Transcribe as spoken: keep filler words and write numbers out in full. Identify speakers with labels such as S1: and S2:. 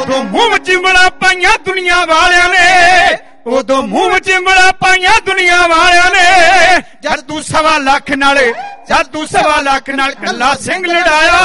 S1: ਉਦੋਂ ਮੂੰਹ ਵਿੱਚ ਉਂਗਲਾਂ ਪਾਈਆਂ ਦੁਨੀਆ ਵਾਲਿਆਂ ਨੇ, ਉਦੋਂ ਮੂੰਹ ਵਿੱਚ ਉਂਗਲਾਂ ਪਾਈਆਂ ਦੁਨੀਆ ਵਾਲਿਆਂ ਨੇ। ਜਦ ਤੂੰ ਸਵਾ ਲੱਖ ਨਾਲ, ਜਦ ਤੂੰ ਸਵਾ ਲੱਖ ਨਾਲ ਕੱਲਾ ਸਿੰਘ ਲੜਾਇਆ